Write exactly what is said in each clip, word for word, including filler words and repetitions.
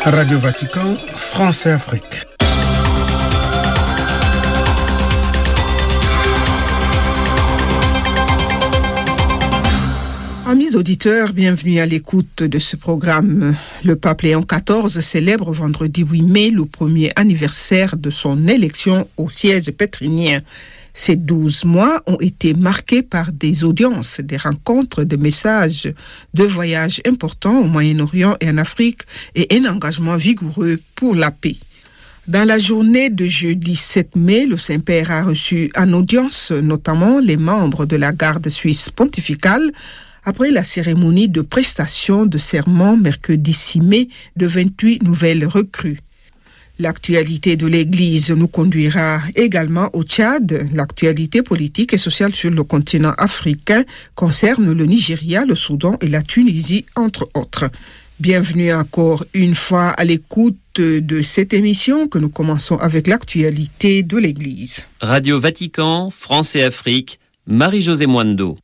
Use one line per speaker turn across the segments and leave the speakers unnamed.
Radio Vatican, France et Afrique. Amis auditeurs, bienvenue à l'écoute de ce programme. Le pape Léon quatorze célèbre vendredi huit mai le premier anniversaire de son élection au siège pétrinien. Ces douze mois ont été marqués par des audiences, des rencontres, des messages, de voyages importants au Moyen-Orient et en Afrique et un engagement vigoureux pour la paix. Dans la journée de jeudi sept mai, le Saint-Père a reçu en audience notamment les membres de la garde suisse pontificale après la cérémonie de prestation de serment mercredi six mai de vingt-huit nouvelles recrues. L'actualité de l'Église nous conduira également au Tchad. L'actualité politique et sociale sur le continent africain concerne le Nigeria, le Soudan et la Tunisie, entre autres. Bienvenue encore une fois à l'écoute de cette émission que nous commençons avec l'actualité de l'Église.
Radio Vatican, France et Afrique, Marie-Josée Mwando.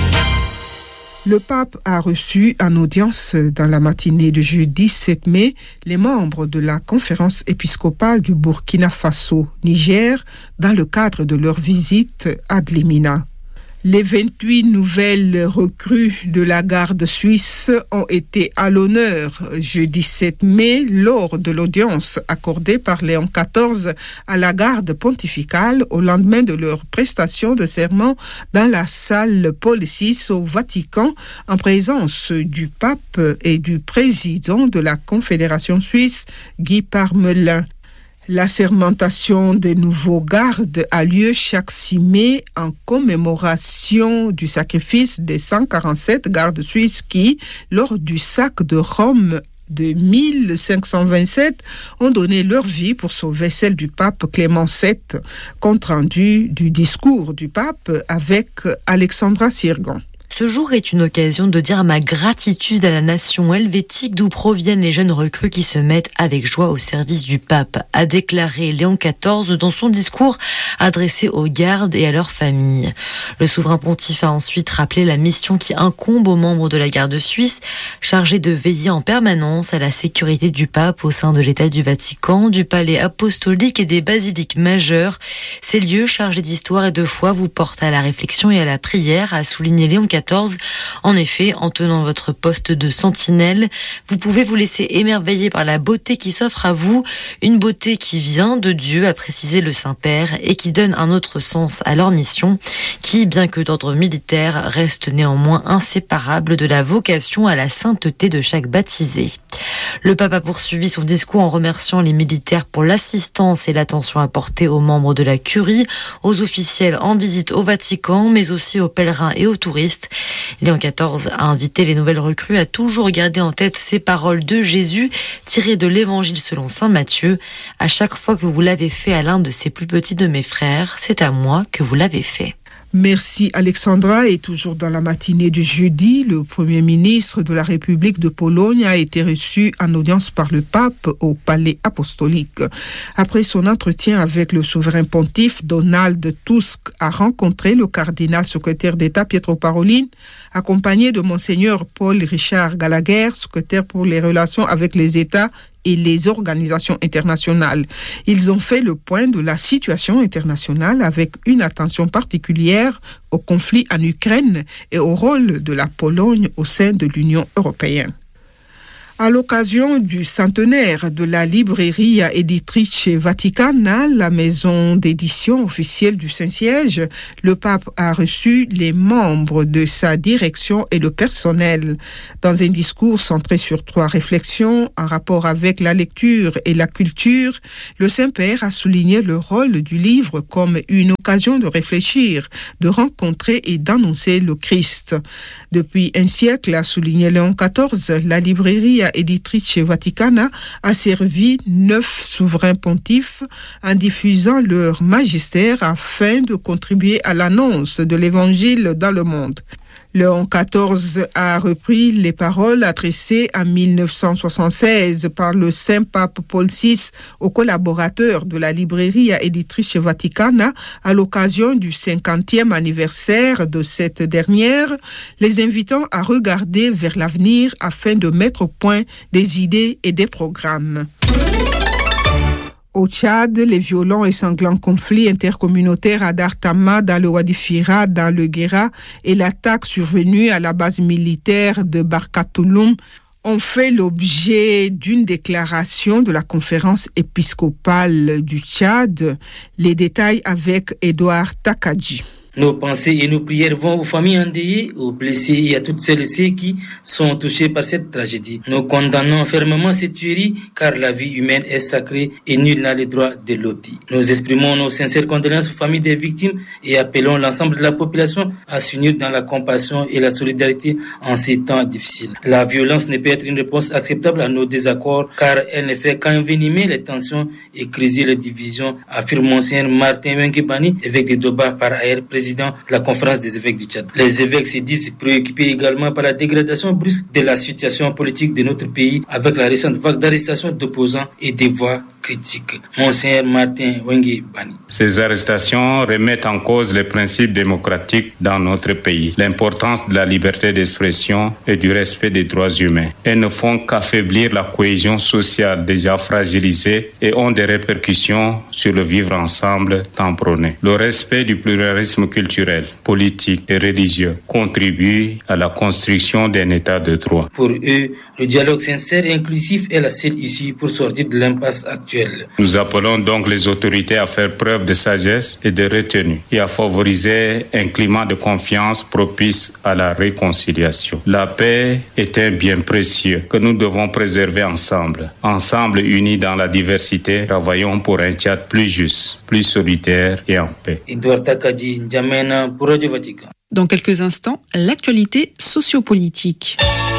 Le pape a reçu en audience dans la matinée de jeudi sept mai les membres de la conférence épiscopale du Burkina Faso, Niger, dans le cadre de leur visite à Dlimina. Les vingt-huit nouvelles recrues de la garde suisse ont été à l'honneur jeudi sept mai lors de l'audience accordée par Léon quatorze à la garde pontificale au lendemain de leur prestation de serment dans la salle Paul six au Vatican en présence du pape et du président de la Confédération suisse, Guy Parmelin. La sermentation des nouveaux gardes a lieu chaque six mai en commémoration du sacrifice des cent quarante-sept gardes suisses qui, lors du sac de Rome de mille cinq cent vingt-sept, ont donné leur vie pour sauver celle du pape Clément sept. Compte rendu du discours du pape avec Alexandra Sirgan.
Ce jour est une occasion de dire ma gratitude à la nation helvétique d'où proviennent les jeunes recrues qui se mettent avec joie au service du pape, a déclaré Léon quatorze dans son discours adressé aux gardes et à leurs familles. Le souverain pontife a ensuite rappelé la mission qui incombe aux membres de la garde suisse, chargés de veiller en permanence à la sécurité du pape au sein de l'État du Vatican, du palais apostolique et des basiliques majeures. Ces lieux chargés d'histoire et de foi vous portent à la réflexion et à la prière, a souligné Léon quatorze. En effet, en tenant votre poste de sentinelle, vous pouvez vous laisser émerveiller par la beauté qui s'offre à vous, une beauté qui vient de Dieu, a précisé le Saint-Père, et qui donne un autre sens à leur mission, qui, bien que d'ordre militaire, reste néanmoins inséparable de la vocation à la sainteté de chaque baptisé. Le pape a poursuivi son discours en remerciant les militaires pour l'assistance et l'attention apportée aux membres de la curie, aux officiels en visite au Vatican, mais aussi aux pèlerins et aux touristes. Léon quatorze a invité les nouvelles recrues à toujours garder en tête ces paroles de Jésus tirées de l'Évangile selon saint Matthieu. À chaque fois que vous l'avez fait à l'un de ces plus petits de mes frères, c'est à moi que vous l'avez fait.
Merci Alexandra. Et toujours dans la matinée du jeudi, le Premier ministre de la République de Pologne a été reçu en audience par le pape au palais apostolique. Après son entretien avec le souverain pontife, Donald Tusk a rencontré le cardinal secrétaire d'État Pietro Parolin, accompagné de Monseigneur Paul Richard Gallagher, secrétaire pour les relations avec les États et les organisations internationales. Ils ont fait le point de la situation internationale avec une attention particulière au conflit en Ukraine et au rôle de la Pologne au sein de l'Union européenne. À l'occasion du centenaire de la Libreria Editrice Vaticana, la maison d'édition officielle du Saint-Siège, le pape a reçu les membres de sa direction et le personnel. Dans un discours centré sur trois réflexions en rapport avec la lecture et la culture, le Saint-Père a souligné le rôle du livre comme une occasion de réfléchir, de rencontrer et d'annoncer le Christ. Depuis un siècle, a souligné Léon quatorze, la librairie Editrice Vaticana a servi neuf souverains pontifes en diffusant leur magistère afin de contribuer à l'annonce de l'Évangile dans le monde. Léon quatorze a repris les paroles adressées en mille neuf cent soixante-seize par le Saint-Pape Paul six aux collaborateurs de la librairie Editrice Vaticana à l'occasion du cinquantième anniversaire de cette dernière, les invitant à regarder vers l'avenir afin de mettre au point des idées et des programmes. Au Tchad, les violents et sanglants conflits intercommunautaires à Dartama, dans le Wadi Fira, dans le Guéra, et l'attaque survenue à la base militaire de Barkatouloum ont fait l'objet d'une déclaration de la conférence épiscopale du Tchad. Les détails avec Edouard Takadji.
Nos pensées et nos prières vont aux familles endeuillées, aux blessés et à toutes celles et ceux qui sont touchés par cette tragédie. Nous condamnons fermement cette tuerie car la vie humaine est sacrée et nul n'a le droit de l'ôter. Nous exprimons nos sincères condoléances aux familles des victimes et appelons l'ensemble de la population à s'unir dans la compassion et la solidarité en ces temps difficiles. La violence ne peut être une réponse acceptable à nos désaccords car elle ne fait qu'envenimer les tensions et creuser les divisions, affirme Monseigneur Martin Wenkebani, évêque de Doba, par ailleurs président de la conférence des évêques du Tchad. Les évêques se disent préoccupés également par la dégradation brusque de la situation politique de notre pays avec la récente vague d'arrestations d'opposants et des voix critiques. Monseigneur Martin Wenkebani.
Ces arrestations remettent en cause les principes démocratiques dans notre pays, l'importance de la liberté d'expression et du respect des droits humains. Elles ne font qu'affaiblir la cohésion sociale déjà fragilisée et ont des répercussions sur le vivre ensemble tant prôné. Le respect du pluralisme culturel, politique et religieux contribue à la construction d'un état de droit.
Pour eux, le dialogue sincère et inclusif est la seule issue pour sortir de l'impasse actuelle.
Nous appelons donc les autorités à faire preuve de sagesse et de retenue et à favoriser un climat de confiance propice à la réconciliation. La paix est un bien précieux que nous devons préserver ensemble. Ensemble, unis dans la diversité, travaillons pour un Tchad plus juste, plus solidaire et en paix.
Edouard Takadji, N'Djamena pour Radio Vatican.
Dans quelques instants, l'actualité sociopolitique.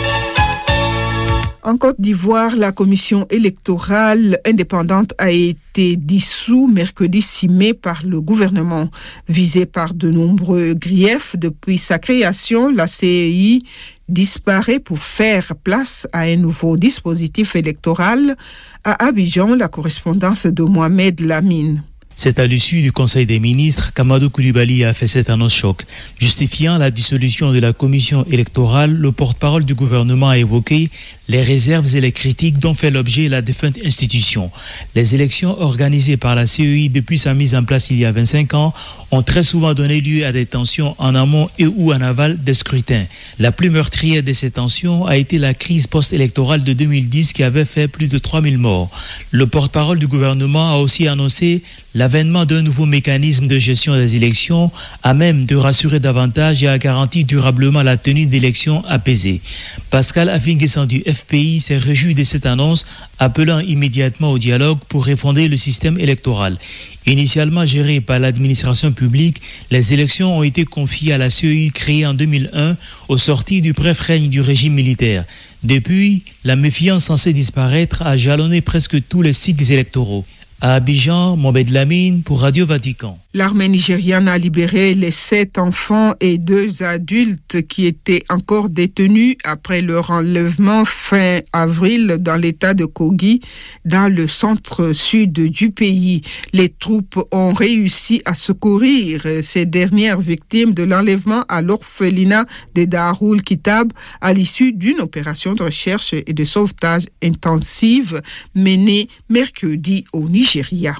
En Côte d'Ivoire, la commission électorale indépendante a été dissoute mercredi six mai par le gouvernement. Visée par de nombreux griefs depuis sa création, la C E I disparaît pour faire place à un nouveau dispositif électoral. À Abidjan, la correspondance de Mohamed Lamine.
C'est à l'issue du Conseil des ministres qu'Amadou Koulibaly a fait cette annonce choc. Justifiant la dissolution de la commission électorale, le porte-parole du gouvernement a évoqué les réserves et les critiques dont fait l'objet la défunte institution. Les élections organisées par la C E I depuis sa mise en place il y a vingt-cinq ans ont très souvent donné lieu à des tensions en amont et ou en aval des scrutins. La plus meurtrière de ces tensions a été la crise post-électorale de deux mille dix qui avait fait plus de trois mille morts. Le porte-parole du gouvernement a aussi annoncé l'avènement d'un nouveau mécanisme de gestion des élections à même de rassurer davantage et à garantir durablement la tenue d'élections apaisées. Pascal Afinguessan du F P I s'est réjoui de cette annonce, appelant immédiatement au dialogue pour refonder le système électoral. Initialement géré par l'administration publique, les élections ont été confiées à la C E I créée en deux mille un au sortir du bref règne du régime militaire. Depuis, la méfiance censée disparaître a jalonné presque tous les cycles électoraux. À Abidjan, Mohamed Lamine pour Radio Vatican.
L'armée nigériane a libéré les sept enfants et deux adultes qui étaient encore détenus après leur enlèvement fin avril dans l'état de Kogi, dans le centre-sud du pays. Les troupes ont réussi à secourir ces dernières victimes de l'enlèvement à l'orphelinat de Darul Kitab à l'issue d'une opération de recherche et de sauvetage intensive menée mercredi au Nigeria.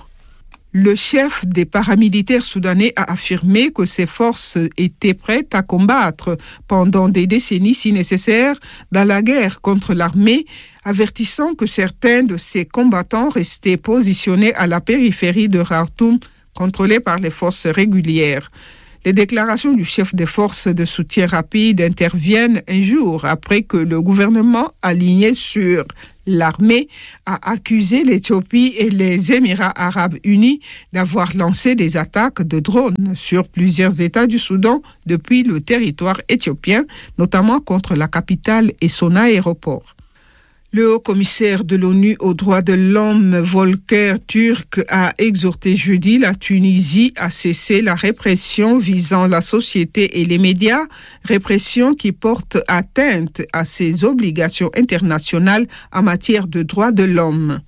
Le chef des paramilitaires soudanais a affirmé que ses forces étaient prêtes à combattre pendant des décennies si nécessaire dans la guerre contre l'armée, avertissant que certains de ces combattants restaient positionnés à la périphérie de Khartoum, contrôlés par les forces régulières. Les déclarations du chef des forces de soutien rapide interviennent un jour après que le gouvernement aligné sur l'armée a accusé l'Éthiopie et les Émirats arabes unis d'avoir lancé des attaques de drones sur plusieurs États du Soudan depuis le territoire éthiopien, notamment contre la capitale et son aéroport. Le haut-commissaire de l'ONU aux droits de l'homme, Volker Turk, a exhorté jeudi la Tunisie à cesser la répression visant la société et les médias, répression qui porte atteinte à ses obligations internationales en matière de droits de l'homme.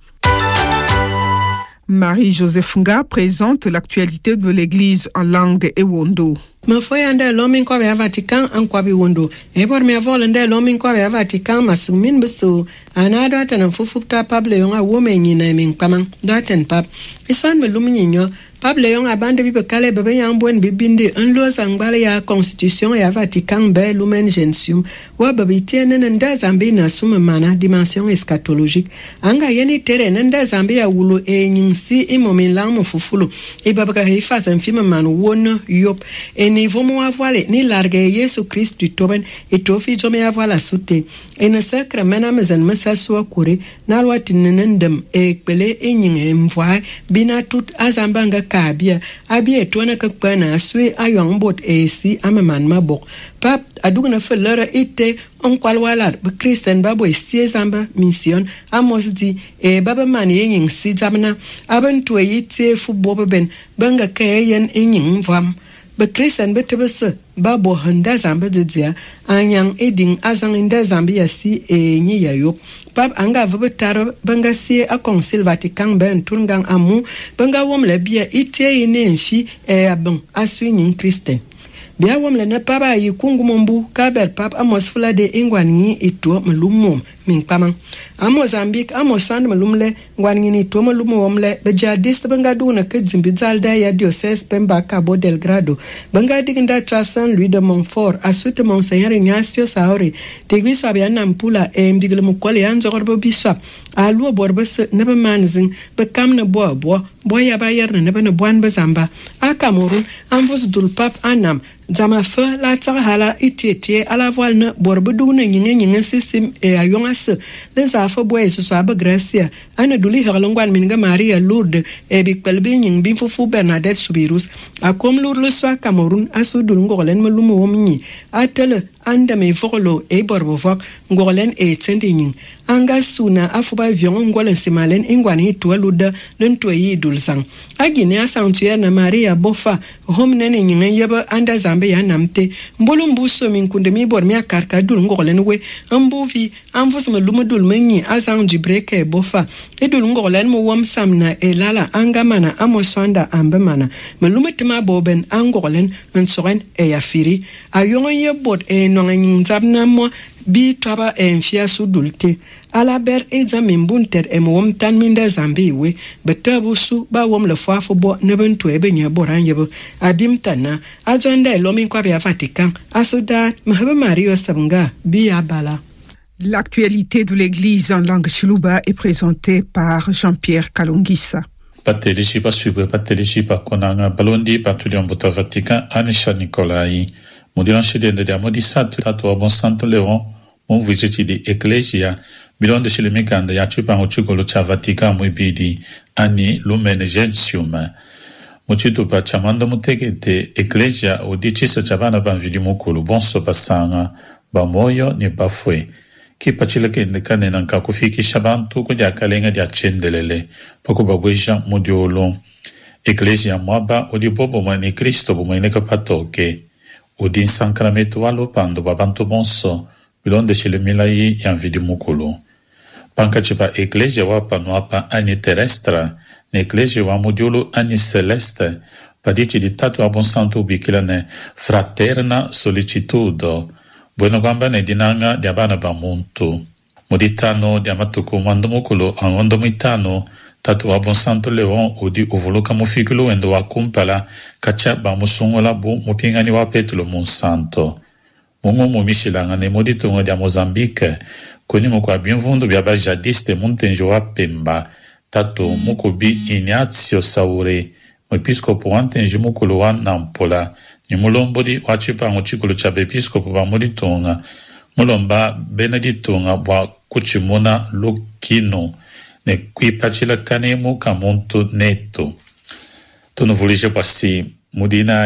Marie-Joseph Nga présente l'actualité de l'Église en langue Ewondo.
Ma foi anda l'homme kwa ya Vatican an kwa bi wondo e bor me vol anda l'homme kwa ya Vatican masumin beso anado atana fufupta pable yon a wo me nyina min kwamang daten pap isan me luminyo Pable yon abande bi bekale bebe yan bwen bibinde un lo sangbale ya constitution ya Vatican be lumen gentium wa bebe tiene nda zambi na suma mana dimension eschatologique anga yeni tere nda zambi ya wulo e nyinsi imomin lang mo fufulo e babaka hifa zanfima man won yop e niveau mo avale ni large Yesu Christ du toben e tofi jome avala sute e na sacre mena mezen mesa so kore na lwa tinendem e pele e nyinge mvwa bina tut azambanga kabia abia tona kakpana aswe ayong bot e si amaman mabok pap adugna felera ite on kwalwalar be Christian babo estie zamba mission amos di e baba man yin si zamna aban to yite fu bobo ben banga kayen yin vam be Christian betebese babo handa zamba dia anyang eding azang inda zambia si e nyi yayo pap anga vbetar banga si a Concile Vatican ben tungang amu banga wom la bia itie ine nfi e abon asu nyin Christian bia wom la na papa yi kungu mombu kabel pap amos fula de ingwani ito mlumo min pamang amo Mozambique amo sand malumle ngwani ni to malumo womle be jadist banga duna ke zimbi zalda ya diocese Pemba Cabo Delgado banga diginda cha Saint Louis de Montfort asuite Monseigneur Ignacio Saori tegbi so abia nampula e mdigle mukole anzo gorbo bishop alu borbes ne be manzing be kamne bo bo boya bayer ne be ne bwan be zamba a Cameroun anvus dul pap anam zama fe la tsaghala itete ala voile ne borbe duna nyinge nyinge system e ayonga se les afo boy so so ba gracia ana duli herlongwan minga Maria Lourdes e bi pelbe nying bi fufu Bernadette Soubirous a kom Lourdes le soir Cameroun asu dul ngolen malumo womni atele anda me volo e borbo vok ngolen e tsending anga suna afuba avion ngolen simalen ingwani to luda len to yi dulsang agine asantuer na Maria Bofa homnene nyinga yeba anda zambe ya namte mbolumbu so min kunde mi bor mi akarka dul ngolen we ambuvi amvus malumo dul menyi azang jibreke Bofa e dul ngolen mo wom samna e lala anga mana amosonda ambe mana malumo tima boben angolen nsoren e yafiri ayonga yebot e nonga zabna mo bi taba enfia sudulte ala ber examen bunter e mo tan minda zambi we betabu su ba wom le fafo bo ne bentu e benya boranyebo abim tana ajonda lo min kwa bia Vatican asuda mahaba Mario Sabunga bi abala.
L'actualité de l'Église en langue Chiluba est présentée par Jean-Pierre Kalongissa.
Patelishi pa subre patelishi pa konanga balondi patulion bota Vatican Anisha Nicolai Modilan shedende de amodisatu tato bon santo Leon mon visiti di Ecclesia bilon de chez le mekanda ya chupa hochugolo cha Vatican mu bidi ani lumen gentium mochito pa chamando mutegete Ecclesia o dicisa chavana ban vidi mukulu bon so pasanga ba moyo ni ba fue ki pachile ke ndekane nanka kufiki shabantu ko ja kalenga ja chendelele poko ba bweja modiolo Ecclesia mwaba odi bobo mani Cristo bo mani kapatoke Udin sancramento walo pando babanto bonso bilonde chez le milai yan vidi mukulu panka chipa Ecclesia wapa noapa ani terrestre ne Ecclesia wa modiolo ani celeste padici di tatu abon santo ubikilane fraterna sollicitudo bueno gamba ne dinanga di abana bamuntu moditano di amatuko mando mukulu anondo mitano tatu abon santo Leon udi uvuluka mufikulu endo wakumpala kacha ba musongola bu mupingani wa petulo mon santo mongo momishilanga ne moditongo dia Mozambique koni moko bienvondo bia ba jadiste montenjo wa Pemba tatu mukobi Ignazio Saure episcopo antenjo mukulu wa Nampola ni mulombodi wa chipa ngochikulo cha episcopo ba moditonga mulomba Benedictonga wa kuchimona Lukino ne qui pacila canemo camonto netto tu non volevi passi mudina